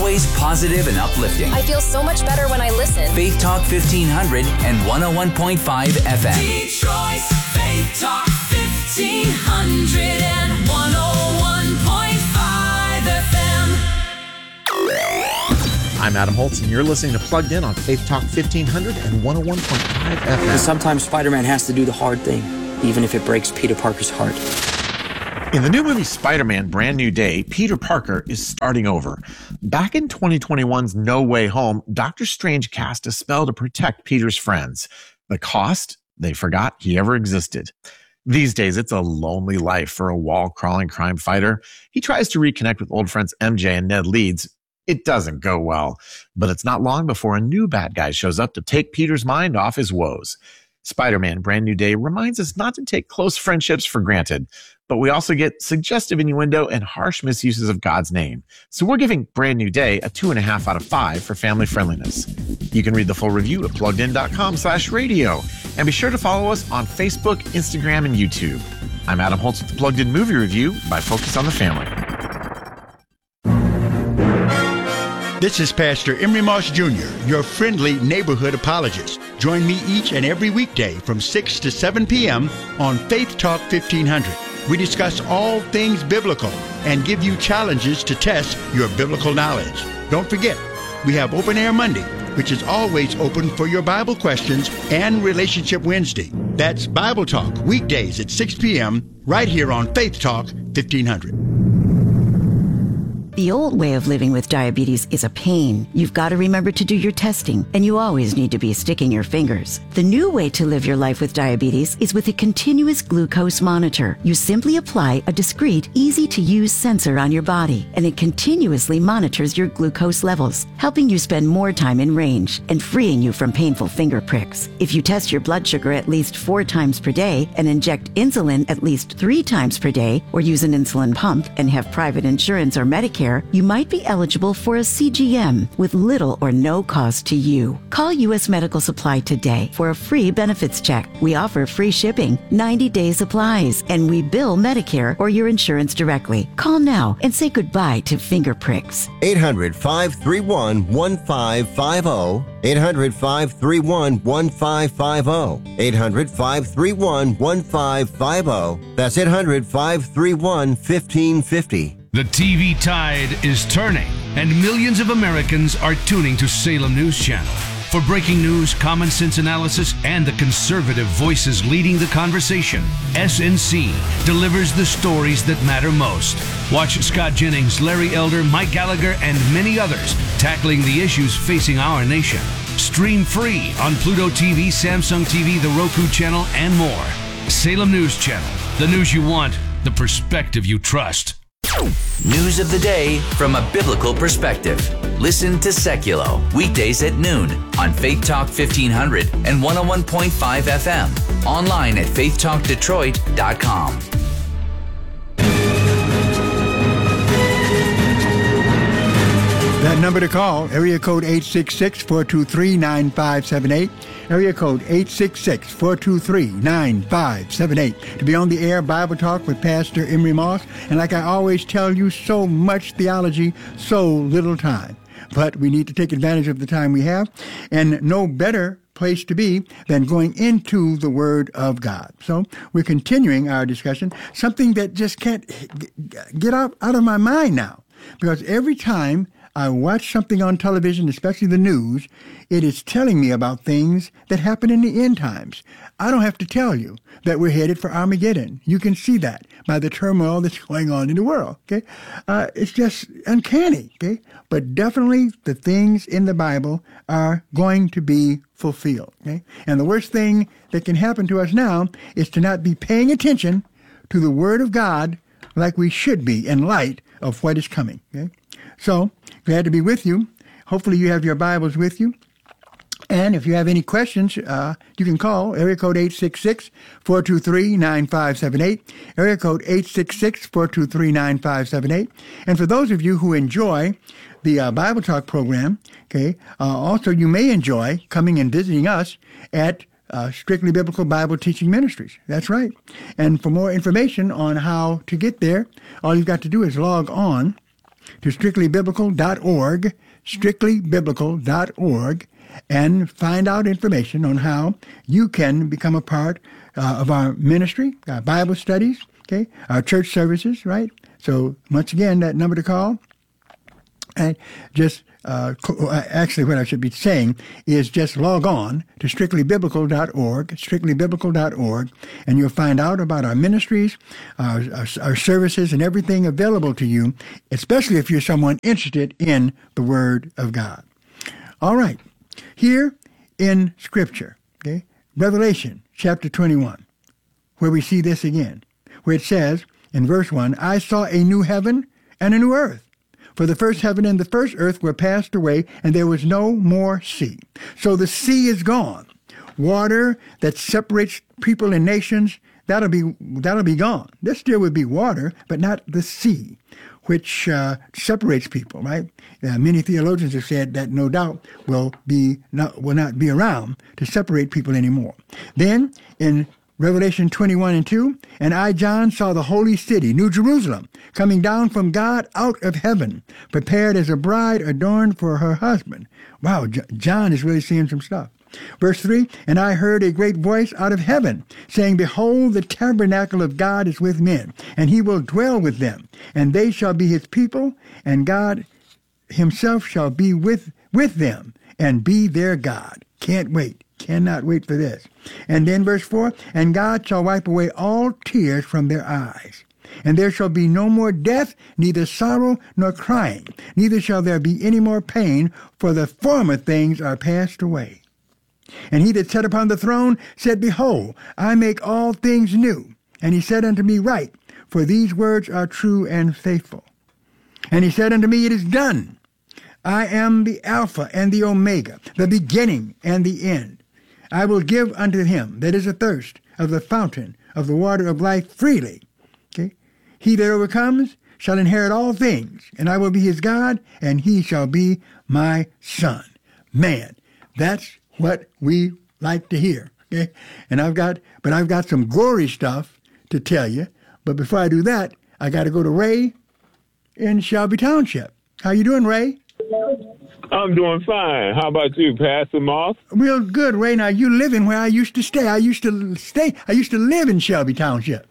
always positive and uplifting. I feel so much better when I listen. Faith Talk 1500 and 101.5 FM. Detroit's Faith Talk 1500 and 101.5 FM. I'm Adam Holtz, and you're listening to Plugged In on Faith Talk 1500 and 101.5 FM. And sometimes Spider-Man has to do the hard thing, even if it breaks Peter Parker's heart. In the new movie Spider-Man Brand New Day, Peter Parker is starting over. Back in 2021's No Way Home, Doctor Strange cast a spell to protect Peter's friends. The cost? They forgot he ever existed. These days, it's a lonely life for a wall-crawling crime fighter. He tries to reconnect with old friends MJ and Ned Leeds. It doesn't go well, but it's not long before a new bad guy shows up to take Peter's mind off his woes. Spider-Man Brand New Day reminds us not to take close friendships for granted, but we also get suggestive innuendo and harsh misuses of God's name. So we're giving Brand New Day a 2.5 out of 5 for family friendliness. You can read the full review at pluggedin.com/radio, and be sure to follow us on Facebook, Instagram, and YouTube. I'm Adam Holtz with the Plugged In Movie Review by Focus on the Family. This is Pastor Emery Moss Jr., your friendly neighborhood apologist. Join me each and every weekday from 6 to 7 p.m. on Faith Talk 1500. We discuss all things biblical and give you challenges to test your biblical knowledge. Don't forget, we have Open Air Monday, which is always open for your Bible questions, and Relationship Wednesday. That's Bible Talk, weekdays at 6 p.m. right here on Faith Talk 1500. The old way of living with diabetes is a pain. You've got to remember to do your testing, and you always need to be sticking your fingers. The new way to live your life with diabetes is with a continuous glucose monitor. You simply apply a discreet, easy-to-use sensor on your body, and it continuously monitors your glucose levels, helping you spend more time in range and freeing you from painful finger pricks. If you test your blood sugar at least 4 times per day and inject insulin at least 3 times per day, or use an insulin pump and have private insurance or Medicare, you might be eligible for a CGM with little or no cost to you. Call U.S. Medical Supply today for a free benefits check. We offer free shipping, 90-day supplies, and we bill Medicare or your insurance directly. Call now and say goodbye to finger pricks. 800-531-1550. 800-531-1550. 800-531-1550. That's 800-531-1550. The TV tide is turning, and millions of Americans are tuning to Salem News Channel. For breaking news, common sense analysis, and the conservative voices leading the conversation, SNC delivers the stories that matter most. Watch Scott Jennings, Larry Elder, Mike Gallagher, and many others tackling the issues facing our nation. Stream free on Pluto TV, Samsung TV, the Roku channel, and more. Salem News Channel. The news you want, the perspective you trust. News of the day from a biblical perspective. Listen to Seculo, weekdays at noon on Faith Talk 1500 and 101.5 FM. Online at faithtalkdetroit.com. That number to call, area code 866-423-9578. Area code 866-423-9578. To be on the air, Bible Talk with Pastor Emery Moss. And like I always tell you, so much theology, so little time. But we need to take advantage of the time we have. And no better place to be than going into the Word of God. So we're continuing our discussion, something that just can't get out of my mind now. Because every time I watch something on television, especially the news, it is telling me about things that happen in the end times. I don't have to tell you that we're headed for Armageddon. You can see that by the turmoil that's going on in the world, okay? It's just uncanny, okay? But definitely the things in the Bible are going to be fulfilled, okay? And the worst thing that can happen to us now is to not be paying attention to the Word of God like we should be in light of what is coming, okay? So, glad to be with you. Hopefully you have your Bibles with you. And if you have any questions, you can call area code 866-423-9578, area code 866-423-9578. And for those of you who enjoy the Bible Talk program, okay, also you may enjoy coming and visiting us at Strictly Biblical Bible Teaching Ministries. That's right. And for more information on how to get there, all you've got to do is log on to strictlybiblical.org, strictlybiblical.org, and find out information on how you can become a part of our ministry, our Bible studies, okay, our church services, right? So once again, that number to call, and just actually what I should be saying is just log on to strictlybiblical.org, strictlybiblical.org, and you'll find out about our ministries, our services, and everything available to you, especially if you're someone interested in the Word of God. All right. Here in Scripture, okay, Revelation chapter 21, where we see this again, where it says in verse 1, I saw a new heaven and a new earth. For the first heaven and the first earth were passed away, and there was no more sea. So the sea is gone. Water that separates people and nations, that'll be gone. There still would be water, but not the sea, which separates people, right? Many theologians have said that no doubt will not be around to separate people anymore. Then in Revelation 21:2, and I, John, saw the holy city, New Jerusalem, coming down from God out of heaven, prepared as a bride adorned for her husband. Wow, John is really seeing some stuff. Verse 3, and I heard a great voice out of heaven, saying, Behold, the tabernacle of God is with men, and he will dwell with them, and they shall be his people, and God himself shall be with them, and be their God. Can't wait. Cannot wait for this. And then verse 4, and God shall wipe away all tears from their eyes. And there shall be no more death, neither sorrow nor crying, neither shall there be any more pain, for the former things are passed away. And he that sat upon the throne said, Behold, I make all things new. And he said unto me, Write, for these words are true and faithful. And he said unto me, It is done. I am the Alpha and the Omega, the beginning and the end. I will give unto him that is athirst of the fountain of the water of life freely. Okay? He that overcomes shall inherit all things, and I will be his God, and he shall be my son. Man, that's what we like to hear. Okay? And I've got some gory stuff to tell you. But before I do that, I got to go to Ray in Shelby Township. How you doing, Ray? I'm doing fine. How about you, Pastor Moss? Real good, Ray. Now, you live in where I used to stay. I used to live in Shelby Township.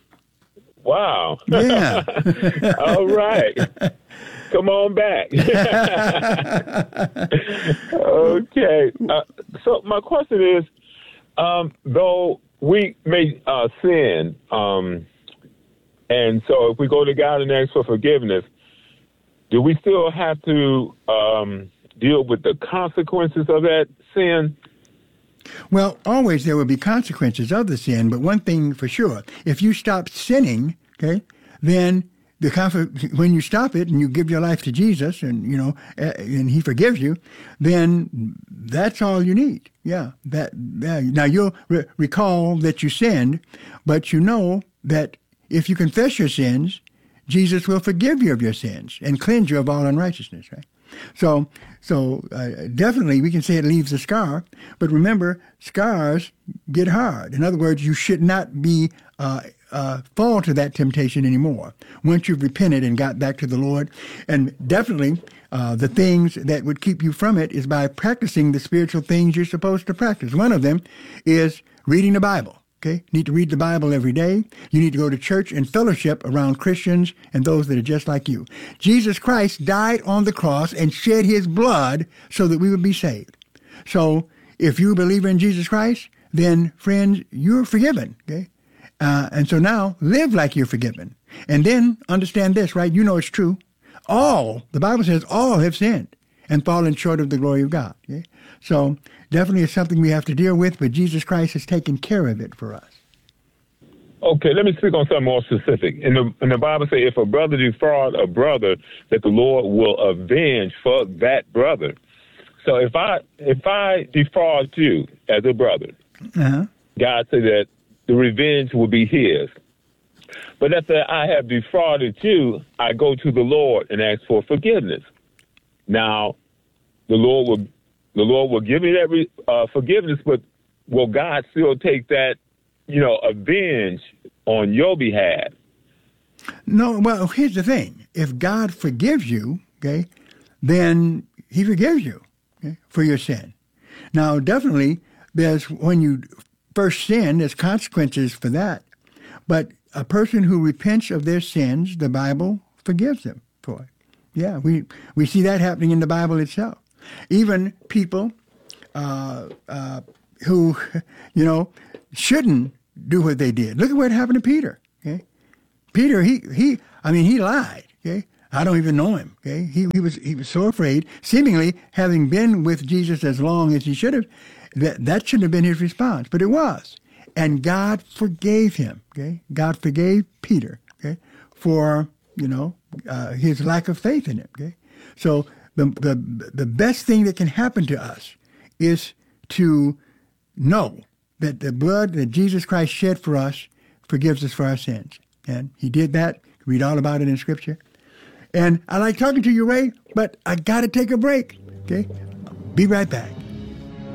Wow. Yeah. All right. Come on back. Okay. So my question is, though we may sin, and so if we go to God and ask for forgiveness, do we still have to deal with the consequences of that sin? Well, always there will be consequences of the sin, but one thing for sure, if you stop sinning, okay, then when you stop it and you give your life to Jesus and, and he forgives you, then that's all you need. Yeah. Now you'll recall that you sinned, but you know that if you confess your sins, Jesus will forgive you of your sins and cleanse you of all unrighteousness, right? So definitely we can say it leaves a scar, but remember, scars get hard. In other words, you should not be fall to that temptation anymore once you've repented and got back to the Lord. And definitely the things that would keep you from it is by practicing the spiritual things you're supposed to practice. One of them is reading the Bible. Okay? You need to read the Bible every day. You need to go to church and fellowship around Christians and those that are just like you. Jesus Christ died on the cross and shed his blood so that we would be saved. So if you believe in Jesus Christ, then, friends, you're forgiven. Okay? And so now live like you're forgiven. And then understand this, right? You know it's true. The Bible says all have sinned and fallen short of the glory of God. Okay? So definitely it's something we have to deal with, but Jesus Christ has taken care of it for us. Okay, let me speak on something more specific. In the Bible says, if a brother defraud a brother, that the Lord will avenge for that brother. So if I defraud you as a brother, God said that the revenge will be his. But after I have defrauded you, I go to the Lord and ask for forgiveness. Now, the Lord will give me that forgiveness, but will God still take that, avenge on your behalf? No, well, here's the thing. If God forgives you, okay, then he forgives you, okay, for your sin. Now, definitely, when you first sin, there's consequences for that. But a person who repents of their sins, the Bible forgives them for it. Yeah, we see that happening in the Bible itself. Even people who, shouldn't do what they did. Look at what happened to Peter. Okay, Peter, he lied. Okay, I don't even know him. Okay, he was so afraid, seemingly having been with Jesus as long as he should have. That shouldn't have been his response, but it was, and God forgave him. Okay, God forgave Peter. Okay, for his lack of faith in him. Okay, so the best thing that can happen to us is to know that the blood that Jesus Christ shed for us forgives us for our sins. And he did that. Read all about it in Scripture. And I like talking to you, Ray, but I got to take a break. Okay? Be right back.